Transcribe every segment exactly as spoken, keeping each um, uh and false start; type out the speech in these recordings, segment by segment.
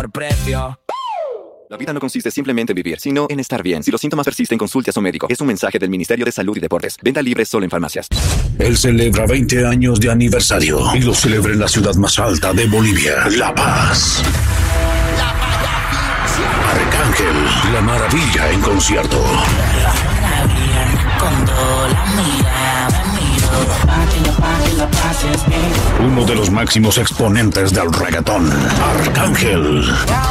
por precio. La vida no consiste simplemente en vivir, sino en estar bien. Si los síntomas persisten, consulte a su médico. Es un mensaje del Ministerio de Salud y Deportes. Venta libre solo en farmacias. Él celebra veinte años de aniversario y lo celebra en la ciudad más alta de Bolivia, La Paz. La maravilla. Arcángel, La Maravilla en concierto. Uno de los máximos exponentes del reggaetón, Arcángel.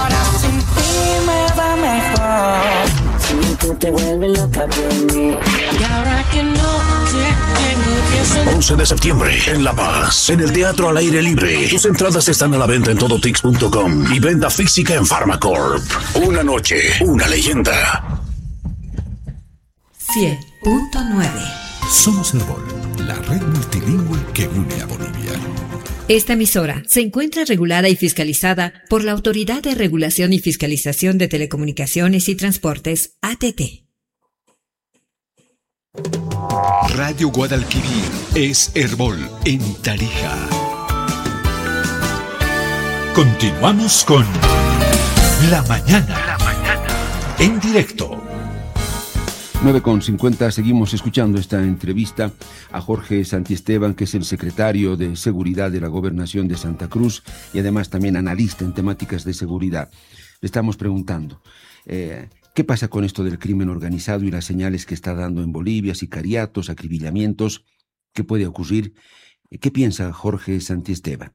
once de septiembre en La Paz, en el Teatro al Aire Libre. Tus entradas están a la venta en todo tix punto com y venta física en Pharmacorp. Una noche, una leyenda. cien punto nueve. Somos Herbol, la red multilingüe que une a Bolivia. Esta emisora se encuentra regulada y fiscalizada por la Autoridad de Regulación y Fiscalización de Telecomunicaciones y Transportes, A T T. Radio Guadalquivir es Herbol en Tarija. Continuamos con La Mañana. La Mañana. En directo. nueve con cincuenta, seguimos escuchando esta entrevista a Jorge Santiesteban, que es el secretario de Seguridad de la Gobernación de Santa Cruz y además también analista en temáticas de seguridad. Le estamos preguntando, eh, ¿qué pasa con esto del crimen organizado y las señales que está dando en Bolivia, sicariatos, acribillamientos? ¿Qué puede ocurrir? ¿Qué piensa Jorge Santiesteban?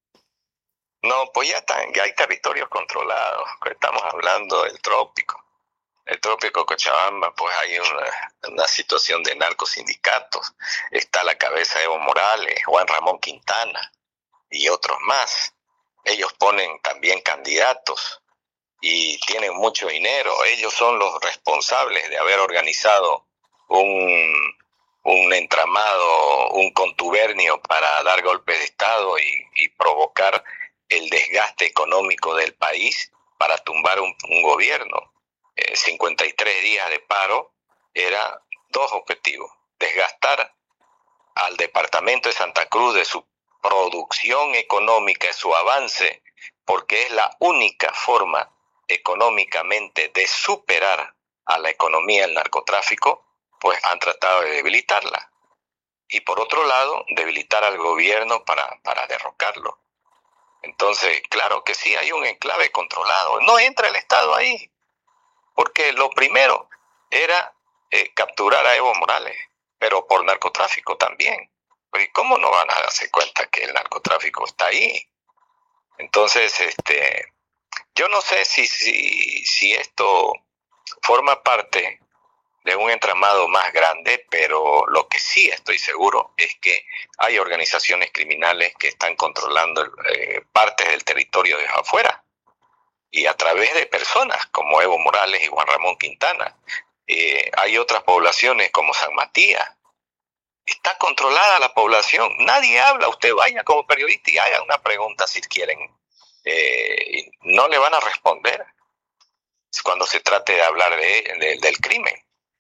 No, pues ya, están, ya hay territorios controlados. Estamos hablando del trópico. El trópico Cochabamba, pues hay una, una situación de narcosindicatos. Está a la cabeza de Evo Morales, Juan Ramón Quintana y otros más. Ellos ponen también candidatos y tienen mucho dinero. Ellos son los responsables de haber organizado un, un entramado, un contubernio para dar golpes de Estado y, y provocar el desgaste económico del país para tumbar un, un gobierno. Eh, cincuenta y tres días de paro era dos objetivos: desgastar al departamento de Santa Cruz de su producción económica, de su avance, porque es la única forma económicamente de superar a la economía del narcotráfico, pues han tratado de debilitarla. Y por otro lado, debilitar al gobierno para, para derrocarlo. Entonces, claro que sí, hay un enclave controlado. No entra el Estado ahí. Porque lo primero era eh, capturar a Evo Morales, pero por narcotráfico también. Pero ¿y cómo no van a darse cuenta que el narcotráfico está ahí? Entonces, este, yo no sé si, si, si esto forma parte de un entramado más grande, pero lo que sí estoy seguro es que hay organizaciones criminales que están controlando eh, partes del territorio de afuera. Y a través de personas como Evo Morales y Juan Ramón Quintana. Eh, hay otras poblaciones como San Matías. Está controlada la población. Nadie habla. Usted vaya como periodista y haga una pregunta si quieren. Eh, no le van a responder cuando se trate de hablar de, de, del crimen.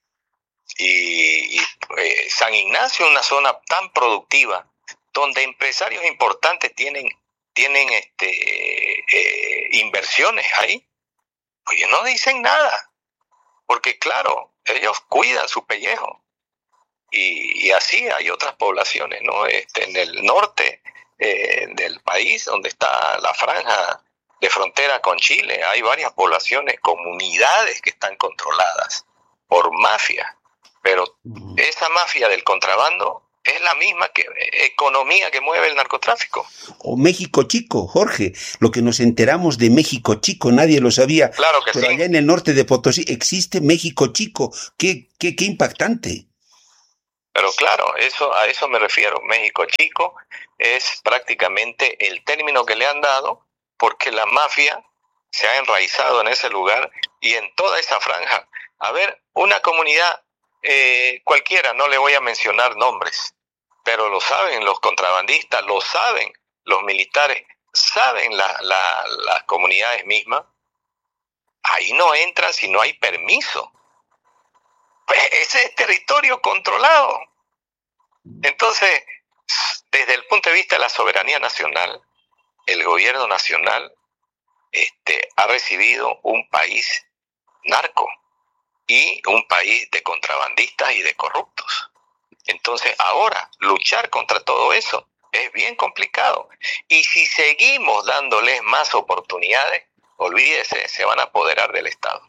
Y, y eh, San Ignacio es una zona tan productiva donde empresarios importantes tienen tienen este eh, inversiones ahí, pues no dicen nada, porque claro, ellos cuidan su pellejo, y, y así hay otras poblaciones, ¿no? Este, en el norte eh, del país, donde está la franja de frontera con Chile, hay varias poblaciones, comunidades que están controladas por mafia, pero esa mafia del contrabando es la misma que, economía que mueve el narcotráfico. O México Chico, Jorge, lo que nos enteramos de México Chico, nadie lo sabía. Claro que pero sí. Allá en el norte de Potosí existe México Chico, qué, qué, qué impactante. Pero claro, eso, a eso me refiero. México Chico es prácticamente el término que le han dado porque la mafia se ha enraizado en ese lugar y en toda esa franja. A ver, una comunidad eh, cualquiera, no le voy a mencionar nombres, pero lo saben los contrabandistas, lo saben los militares, saben la, la, las comunidades mismas. Ahí no entran si no hay permiso. Pues ese es territorio controlado. Entonces, desde el punto de vista de la soberanía nacional, el gobierno nacional este, ha recibido un país narco y un país de contrabandistas y de corruptos. Entonces ahora luchar contra todo eso es bien complicado. Y si seguimos dándoles más oportunidades, olvídese, se van a apoderar del Estado.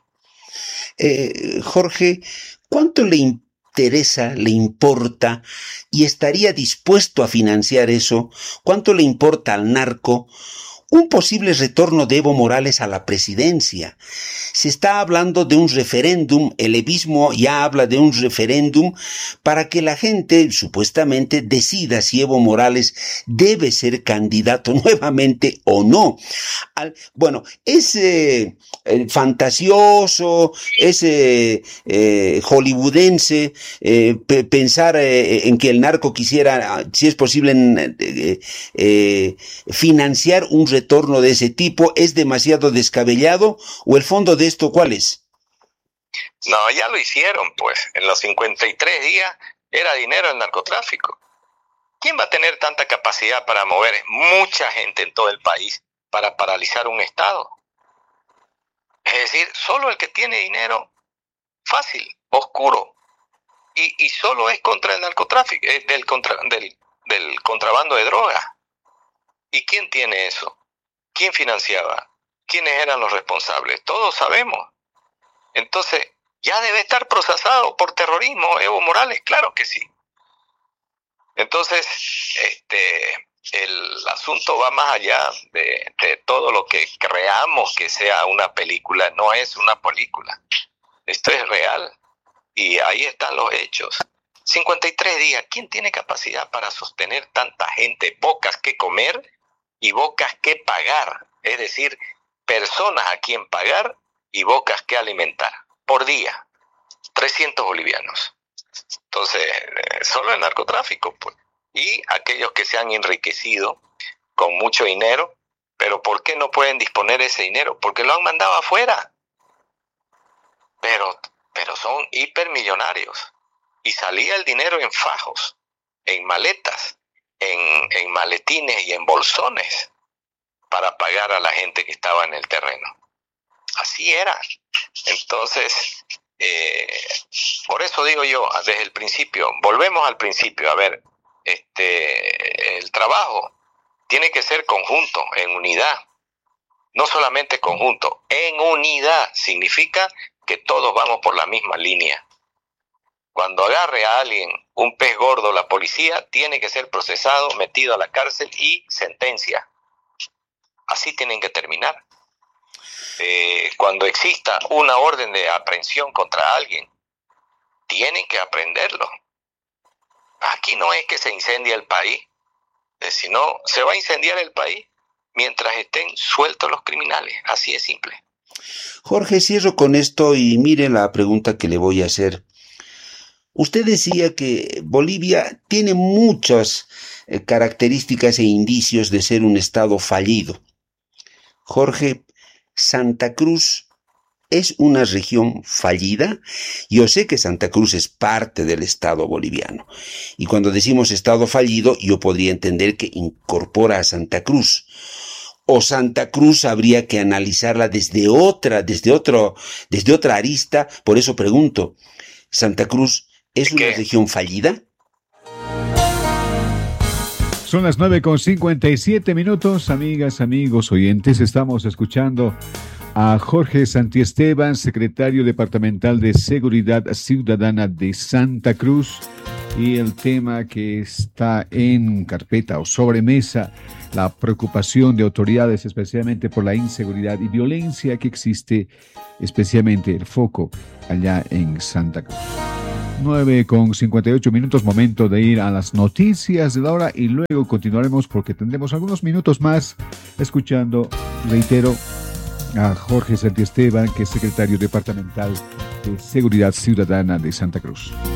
Eh, Jorge, ¿cuánto le interesa, le importa y estaría dispuesto a financiar eso? ¿Cuánto le importa al narco un posible retorno de Evo Morales a la presidencia? Se está hablando de un referéndum, el evismo ya habla de un referéndum para que la gente supuestamente decida si Evo Morales debe ser candidato nuevamente o no. Al, bueno, es eh, fantasioso, es eh, eh, hollywoodense eh, pe- pensar eh, en que el narco quisiera, si es posible, eh, eh, financiar un retorno de ese tipo. ¿Es demasiado descabellado? ¿O el fondo de esto cuál es? No, ya lo hicieron, pues. En los cincuenta y tres días era dinero el narcotráfico. ¿Quién va a tener tanta capacidad para mover mucha gente en todo el país para paralizar un Estado? Es decir, solo el que tiene dinero fácil, oscuro, y, y solo es contra el narcotráfico, eh, del, contra, del, del contrabando de drogas. ¿Y quién tiene eso? ¿Quién financiaba? ¿Quiénes eran los responsables? Todos sabemos. Entonces, ya debe estar procesado por terrorismo Evo Morales, claro que sí. Entonces, este, el asunto va más allá de, de todo lo que creamos que sea una película. No es una película. Esto es real. Y ahí están los hechos. cincuenta y tres días. ¿Quién tiene capacidad para sostener tanta gente? Bocas que comer y bocas que pagar. Es decir, personas a quien pagar y bocas que alimentar. Por día. trescientos bolivianos. Entonces, eh, solo el narcotráfico, pues. Y aquellos que se han enriquecido con mucho dinero, pero ¿por qué no pueden disponer ese dinero? Porque lo han mandado afuera. Pero, pero son hipermillonarios. Y salía el dinero en fajos, en maletas, en, en maletines y en bolsones para pagar a la gente que estaba en el terreno. Así era. Entonces, eh, por eso digo yo, desde el principio, volvemos al principio, a ver, este, el trabajo tiene que ser conjunto, en unidad, no solamente conjunto, en unidad, significa que todos vamos por la misma línea. Cuando agarre a alguien, un pez gordo, la policía, tiene que ser procesado, metido a la cárcel y sentencia. Así tienen que terminar. Eh, cuando exista una orden de aprehensión contra alguien, tienen que aprenderlo. Aquí no es que se incendie el país, eh, sino se va a incendiar el país mientras estén sueltos los criminales. Así es simple. Jorge, cierro con esto y mire la pregunta que le voy a hacer. Usted decía que Bolivia tiene muchas eh, características e indicios de ser un estado fallido. Jorge, ¿Santa Cruz es una región fallida? Yo sé que Santa Cruz es parte del Estado boliviano. Y cuando decimos Estado fallido, yo podría entender que incorpora a Santa Cruz. O Santa Cruz habría que analizarla desde otra, desde otro, desde otra arista. Por eso pregunto, ¿Santa Cruz es una región fallida? Son las nueve con cincuenta y siete minutos, amigas, amigos, oyentes. Estamos escuchando a Jorge Santiesteban, secretario departamental de Seguridad Ciudadana de Santa Cruz. Y el tema que está en carpeta o sobremesa, la preocupación de autoridades, especialmente por la inseguridad y violencia que existe, especialmente el foco allá en Santa Cruz. nueve con cincuenta y ocho minutos, momento de ir a las noticias de la hora y luego continuaremos porque tendremos algunos minutos más escuchando, reitero, a Jorge Santiesteban, que es secretario departamental de Seguridad Ciudadana de Santa Cruz.